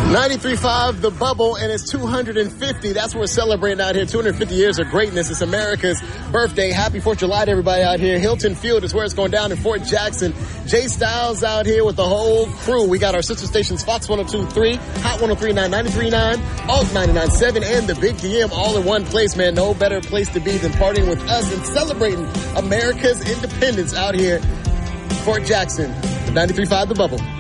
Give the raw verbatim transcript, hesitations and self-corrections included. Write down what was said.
ninety-three point five The Bubble, and it's two hundred fifty. That's what we're celebrating out here. two hundred fifty years of greatness. It's America's birthday. Happy fourth of July to everybody out here. Hilton Field is where it's going down in Fort Jackson. Jay Styles out here with the whole crew. We got our sister stations, Fox one oh two point three, Hot one oh three point nine, ninety-three point nine, Alt ninety-nine point seven, and the Big D M all in one place, man. No better place to be than partying with us and celebrating America's independence out here in Fort Jackson. ninety-three point five The Bubble.